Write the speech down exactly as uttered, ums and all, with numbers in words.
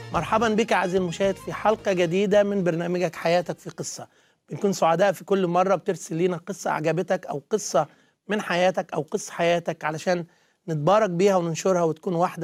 مرحبا بك عزيزي المشاهد في حلقة جديدة من برنامجك حياتك في قصة. بنكون سعداء في كل مرة بترسل لنا قصة عجبتك أو قصة من حياتك أو قصة حياتك علشان نتبارك بيها وننشرها وتكون واحدة